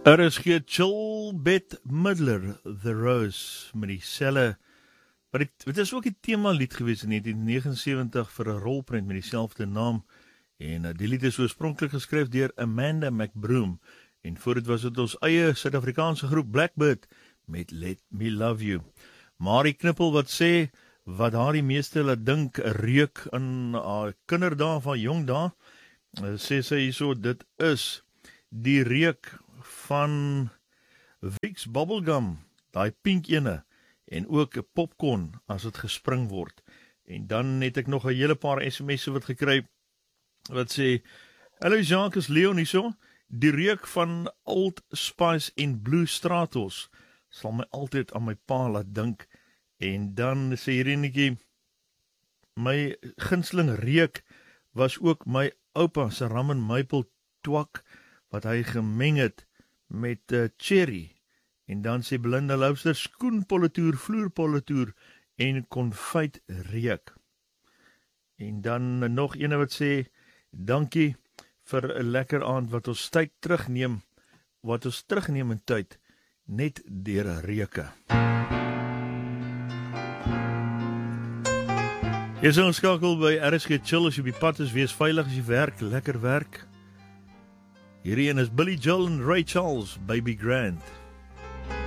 RSG Chill Bette Midler, The Rose, met die selle. Maar het is ook die thema lied gewees in 1979 vir 'n rolprent met dieselfde naam. En die lied is oorspronklik geskryf deur Amanda McBroom. En voor dit was dit ons eie Suid-Afrikaanse groep Blackbird met Let Me Love You. Marie Knippel wat sê, wat haar die meeste laat dink, reuk in haar kinderdae van jong dae, sê sy hierso, dit is die reuk van Vicks bubblegum, daai pink ene, en ook popcorn as dit gespring word. En dan het ek nog 'n hele paar SMS'e wat gekry, wat sê, hallo Jacques, is Leon hierso, die reuk van Old Spice en Blue Stratos sal my altyd aan my pa laat dink. En dan sê hierdie my gunsteling reuk was ook my oupa se rum and maple twak, wat hy gemeng het met cherry. En dan sê Belinda Louwster, skoenpolletoer, vloerpolletoer en konfyt reuk. En dan nog ene wat sê, dankie vir 'n lekker aand wat ons tyd terugneem, in tyd, net deur reuke. Jy is ingeskakel by RSG Chill, as jy op die pad is, wees veilig as jy werk, lekker werk. Hierdie een is Billy Joel en Ray Charles, Baby Grand.